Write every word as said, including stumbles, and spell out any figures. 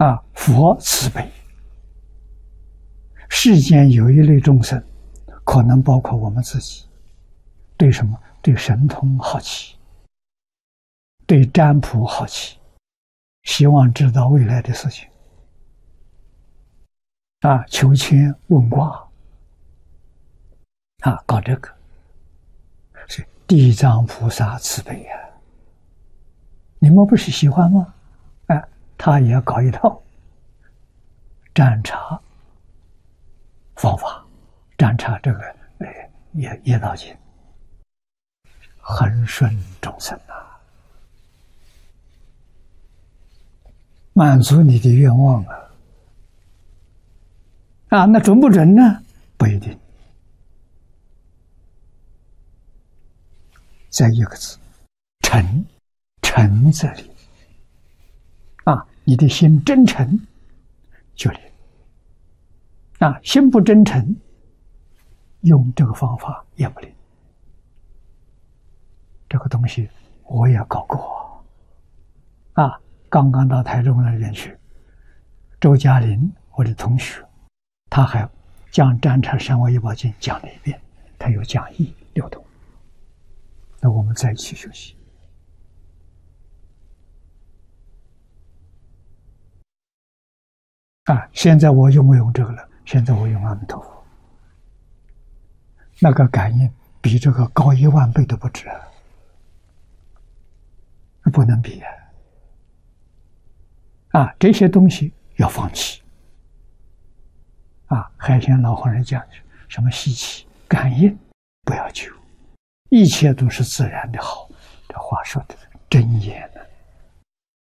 啊，佛慈悲，世间有一类众生，可能包括我们自己，对什么？对神通好奇，对占卜好奇，希望知道未来的事情，啊，求签问卦，啊，搞这个，所以地藏菩萨慈悲呀、啊，你们不是喜欢吗？哎，他也搞一套占查方法，占查这个呃业业道经，恒顺众生啊，满足你的愿望啊！啊，那准不准呢？不一定。再一个字，诚，诚则灵。啊，你的心真诚就灵。啊，心不真诚，用这个方法也不灵。这个东西我也搞过。啊，刚刚到台中那边去，周嘉林，我的同学，他还将《占察三万一宝经》讲了一遍，他有讲义流通。那我们在一起学习。啊，现在我用不用这个了？现在我用阿弥陀佛，那个感应比这个高一万倍都不止，不能比啊！啊，这些东西要放弃。啊，海鲜老和尚讲什么稀奇感应不要求，一切都是自然的好。这话说的真言呢。